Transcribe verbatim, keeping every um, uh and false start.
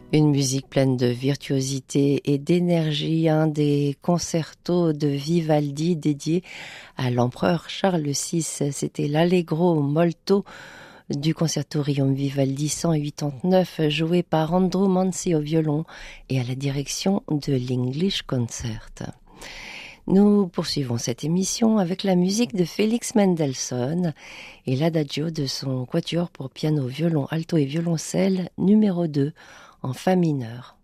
Une musique pleine de virtuosité et d'énergie, un des concertos de Vivaldi dédié à l'empereur Charles six. C'était l'Allegro molto du Concertorium Vivaldi cent quatre-vingt-neuf, joué par Andrew Manzi au violon et à la direction de l'English Concert. Nous poursuivons cette émission avec la musique de Félix Mendelssohn et l'adagio de son quatuor pour piano, violon, alto et violoncelle numéro deux en fa mineur.